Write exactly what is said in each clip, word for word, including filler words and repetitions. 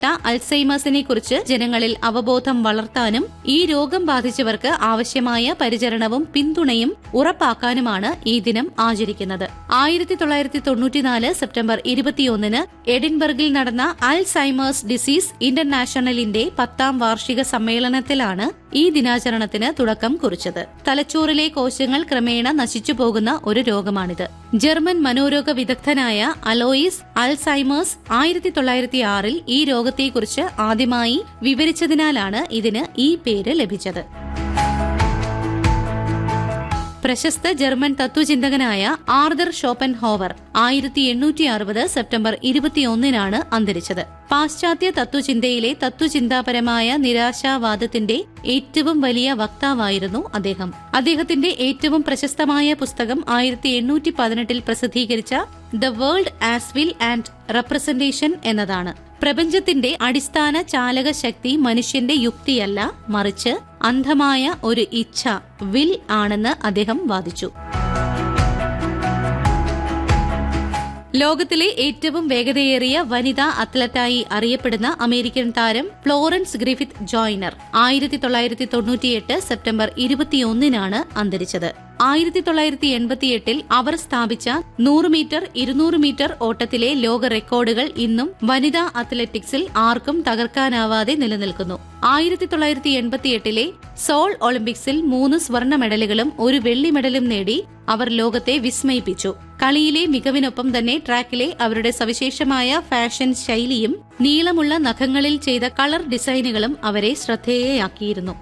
അൽസൈമേഴ്സിനെ കുറിച്ച് ജനങ്ങളിൽ അവബോധം വളർത്താനും ഈ രോഗം ബാധിച്ചവർക്ക് ആവശ്യമായ പരിചരണവും പിന്തുണയും ഉറപ്പാക്കാനുമാണ് ഈ ദിനം ആചരിക്കുന്നത്. ആയിരത്തി തൊള്ളായിരത്തി തൊണ്ണൂറ്റിനാല് സെപ്റ്റംബർ ഇരുപത്തിയൊന്നിന് എഡിൻബർഗിൽ നടന്ന അൽസൈമേഴ്സ് ഡിസീസ് ഇന്റർനാഷണലിന്റെ പത്താം വാർഷിക സമ്മേളനത്തിലാണ് ഈ ദിനാചരണത്തിന് തുടക്കം കുറിച്ചത്. തലച്ചോറിലെ കോശങ്ങൾ ക്രമേണ നശിച്ചു പോകുന്ന ഒരു രോഗമാണിത്. ജർമ്മൻ മനോരോഗ വിദഗ്ധനായ അലോയിസ് അൽസൈമേഴ്സ് ആയിരത്തി തൊള്ളായിരത്തി ആറിൽ ഈ രോഗത്തെക്കുറിച്ച് ആദ്യമായി വിവരിച്ചതിനാലാണ് ഇതിന് ഈ പേര് ലഭിച്ചത്. പ്രശസ്ത ജർമ്മൻ തത്വചിന്തകനായ ആർതർ ഷോപ്പൻഹോവർ ആയിരത്തി എണ്ണൂറ്റി അറുപത് സെപ്റ്റംബർ ഇരുപത്തിയൊന്നിനാണ് അന്തരിച്ചത്. പാശ്ചാത്യ തത്വചിന്തയിലെ തത്വചിന്താപരമായ നിരാശാവാദത്തിന്റെ ഏറ്റവും വലിയ വക്താവായിരുന്നു അദ്ദേഹം. അദ്ദേഹത്തിന്റെ ഏറ്റവും പ്രശസ്തമായ പുസ്തകം ആയിരത്തി എണ്ണൂറ്റി പതിനെട്ടിൽ പ്രസിദ്ധീകരിച്ച the world as will and representation എന്നതാണ്. പ്രപഞ്ചത്തിന്റെ അടിസ്ഥാന ചാലക ശക്തി മനുഷ്യന്റെ യുക്തിയല്ല, മറിച്ച് അന്ധമായ ഒരു ഇച്ഛ, വിൽ ആണെന്ന് അദ്ദേഹം വാദിച്ചു. ലോകത്തിലെ ഏറ്റവും വേഗതയേറിയ വനിതാ അത്ലറ്റായി അറിയപ്പെടുന്ന അമേരിക്കൻ താരം ഫ്ലോറൻസ് ഗ്രിഫിത്ത് ജോയ്നർ ആയിരത്തി തൊള്ളായിരത്തി തൊണ്ണൂറ്റിയെട്ട് സെപ്റ്റംബർ ഇരുപത്തിയൊന്നിനാണ് അന്തരിച്ചത്. ആയിരത്തി തൊള്ളായിരത്തി എൺപത്തിയെട്ടിൽ അവർ സ്ഥാപിച്ച നൂറ് മീറ്റർ ഇരുന്നൂറ് മീറ്റർ ഓട്ടത്തിലെ ലോക റെക്കോർഡുകൾ ഇന്നും വനിതാ അത്ലറ്റിക്സിൽ ആർക്കും തകർക്കാനാവാതെ നിലനിൽക്കുന്നു. ആയിരത്തി തൊള്ളായിരത്തി എൺപത്തിയെട്ടിലെ സോൾ ഒളിമ്പിക്സിൽ മൂന്ന് സ്വർണ്ണ മെഡലുകളും ഒരു വെള്ളി മെഡലും നേടി അവർ ലോകത്തെ വിസ്മയിപ്പിച്ചു. കളിയിലെ മികവിനൊപ്പം തന്നെ ട്രാക്കിലെ അവരുടെ സവിശേഷമായ ഫാഷൻ ശൈലിയും നീളമുള്ള നഖങ്ങളിൽ ചെയ്ത കളർ ഡിസൈനുകളും അവരെ ശ്രദ്ധേയയാക്കിയിരുന്നു.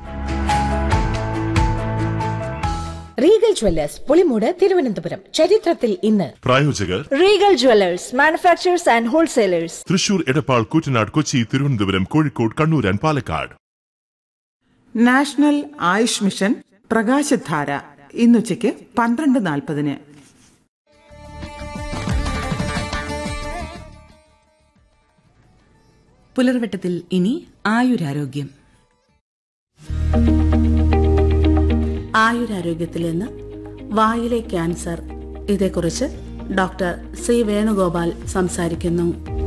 Regal Jewellers Pulimoodu Thiruvananthapuram. ചരിത്രത്തിൽ ഇന്ന്. പ്രായോജകർ Regal Jewellers manufacturers and wholesalers, Thrissur, Edappal, Koottanad, Kochi, Thiruvananthapuram, Kozhikode, Kannur and Palakkad. National Ayush mission പ്രകാശധാര ഇന്നുച്ചയ്ക്ക് പന്ത്രണ്ട് നാൽപ്പതിന്. പുലർവെട്ടത്തിൽ ഇനി ആയുരാരോഗ്യം. ആയുരാരോഗ്യത്തിൽ നിന്ന് വായിലെ ക്യാൻസർ, ഇതേക്കുറിച്ച് ഡോക്ടർ സി വേണുഗോപാൽ സംസാരിക്കുന്നു.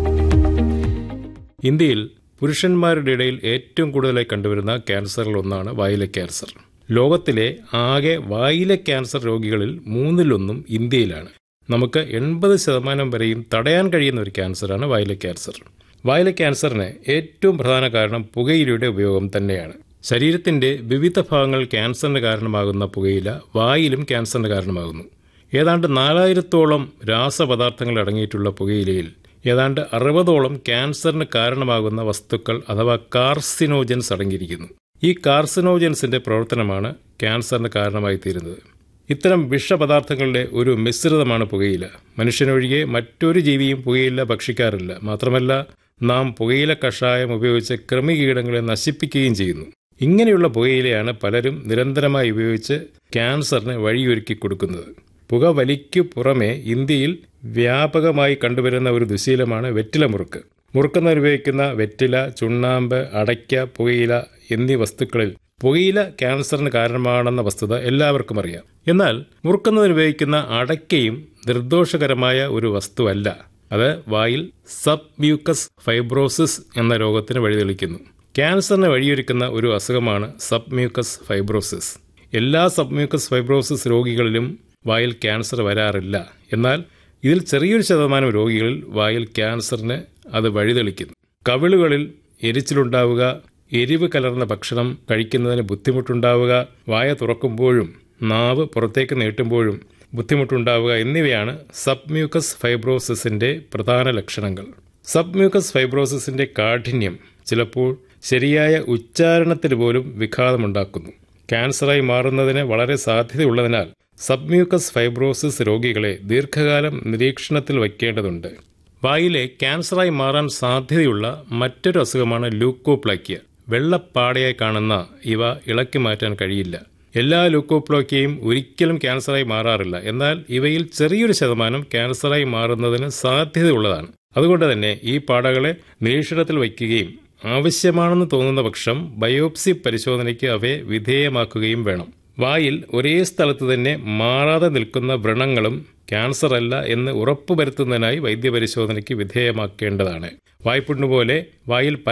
ഇന്ത്യയിൽ പുരുഷന്മാരുടെ ഇടയിൽ ഏറ്റവും കൂടുതലായി കണ്ടുവരുന്ന ക്യാൻസറിൽ ഒന്നാണ് വായിലെ ക്യാൻസർ. ലോകത്തിലെ ആകെ വായിലെ ക്യാൻസർ രോഗികളിൽ മൂന്നിലൊന്നും ഇന്ത്യയിലാണ്. നമുക്ക് എൺപത് ശതമാനം വരെയും തടയാൻ കഴിയുന്ന ഒരു ക്യാൻസറാണ് വായിലെ ക്യാൻസർ. വായിലെ ക്യാൻസറിന് ഏറ്റവും പ്രധാന കാരണം പുകയിലയുടെ ഉപയോഗം തന്നെയാണ്. ശരീരത്തിന്റെ വിവിധ ഭാഗങ്ങൾ ക്യാൻസറിന് കാരണമാകുന്ന പുകയില വായിലും ക്യാൻസറിന് കാരണമാകുന്നു. ഏതാണ്ട് നാലായിരത്തോളം രാസപദാർത്ഥങ്ങൾ അടങ്ങിയിട്ടുള്ള പുകയിലയിൽ ഏതാണ്ട് അറുപതോളം ക്യാൻസറിന് കാരണമാകുന്ന വസ്തുക്കൾ അഥവാ കാർസിനോജൻസ് അടങ്ങിയിരിക്കുന്നു. ഈ കാർസിനോജൻസിന്റെ പ്രവർത്തനമാണ് ക്യാൻസറിന് കാരണമായി തീരുന്നത്. ഇത്തരം വിഷപദാർത്ഥങ്ങളുടെ ഒരു മിശ്രിതമാണ് പുകയില. മനുഷ്യനൊഴികെ മറ്റൊരു ജീവിയും പുകയില ഭക്ഷിക്കാറില്ല. മാത്രമല്ല, നാം പുകയില കഷായം ഉപയോഗിച്ച് കൃമികീടങ്ങളെ നശിപ്പിക്കുകയും ചെയ്യുന്നു. ഇങ്ങനെയുള്ള പുകയിലയാണ് പലരും നിരന്തരമായി ഉപയോഗിച്ച് ക്യാൻസറിന് വഴിയൊരുക്കി കൊടുക്കുന്നത്. പുക വലിക്കു പുറമെ ഇന്ത്യയിൽ വ്യാപകമായി കണ്ടുവരുന്ന ഒരു ദുശീലമാണ് വെറ്റില മുറുക്ക്. മുറുക്കുന്നതിന് ഉപയോഗിക്കുന്ന വെറ്റില, ചുണ്ണാമ്പ്, അടയ്ക്ക, പുകയില എന്നീ വസ്തുക്കളിൽ പുകയില ക്യാൻസറിന് കാരണമാണെന്ന വസ്തുത എല്ലാവർക്കും അറിയാം. എന്നാൽ മുറുക്കുന്നതിന് ഉപയോഗിക്കുന്ന അടയ്ക്കയും നിർദോഷകരമായ ഒരു വസ്തുവല്ല. അത് വായിൽ സബ് മ്യൂക്കസ് ഫൈബ്രോസിസ് എന്ന രോഗത്തിന് വഴിതെളിക്കുന്നു. ക്യാൻസറിന് വഴിയൊരുക്കുന്ന ഒരു അസുഖമാണ് സബ് മ്യൂക്കസ് ഫൈബ്രോസിസ്. എല്ലാ സബ് മ്യൂക്കസ് ഫൈബ്രോസിസ് രോഗികളിലും വായിൽ ക്യാൻസർ വരാറില്ല. എന്നാൽ ഇതിൽ ചെറിയൊരു ശതമാനം രോഗികളിൽ വായിൽ ക്യാൻസറിന് അത് വഴിതെളിക്കുന്നു. കവിളുകളിൽ എരിച്ചിലുണ്ടാവുക, എരിവ് കലർന്ന ഭക്ഷണം കഴിക്കുന്നതിന് ബുദ്ധിമുട്ടുണ്ടാവുക, വായ തുറക്കുമ്പോഴും നാവ് പുറത്തേക്ക് നീട്ടുമ്പോഴും ബുദ്ധിമുട്ടുണ്ടാവുക എന്നിവയാണ് സബ് മ്യൂക്കസ് ഫൈബ്രോസിസിന്റെ പ്രധാന ലക്ഷണങ്ങൾ. സബ് മ്യൂക്കസ് ഫൈബ്രോസിസിന്റെ കാഠിന്യം ചിലപ്പോൾ ശരിയായ ഉച്ചാരണത്തിന് പോലും വിഘാതമുണ്ടാക്കുന്നു. ക്യാൻസറായി മാറുന്നതിന് വളരെ സാധ്യതയുള്ളതിനാൽ സബ് മ്യൂക്കസ് ഫൈബ്രോസിസ് രോഗികളെ ദീർഘകാലം നിരീക്ഷണത്തിൽ വയ്ക്കേണ്ടതുണ്ട്. വായിലെ ക്യാൻസറായി മാറാൻ സാധ്യതയുള്ള മറ്റൊരു അസുഖമാണ് ലൂക്കോപ്ലാക്കിയ. വെള്ളപ്പാടയായി കാണുന്ന ഇവ ഇളക്കി മാറ്റാൻ കഴിയില്ല. എല്ലാ ലൂക്കോപ്ലാക്കിയയും ഒരിക്കലും ക്യാൻസറായി മാറാറില്ല. എന്നാൽ ഇവയിൽ ചെറിയൊരു ശതമാനം ക്യാൻസറായി മാറുന്നതിന് സാധ്യതയുള്ളതാണ്. അതുകൊണ്ട് തന്നെ ഈ പാടകളെ നിരീക്ഷണത്തിൽ വയ്ക്കുകയും ആവശ്യമാണെന്ന് തോന്നുന്ന പക്ഷം ബയോപ്സി പരിശോധനയ്ക്ക് അവയെ വിധേയമാക്കുകയും വേണം. വായിൽ ഒരേ സ്ഥലത്ത് തന്നെ മാറാതെ നിൽക്കുന്ന വ്രണങ്ങളും ക്യാൻസർ അല്ല എന്ന് ഉറപ്പുവരുത്തുന്നതിനായി വൈദ്യപരിശോധനയ്ക്ക് വിധേയമാക്കേണ്ടതാണ്. വായ്പുണ്ണ് പോലെ വായിൽ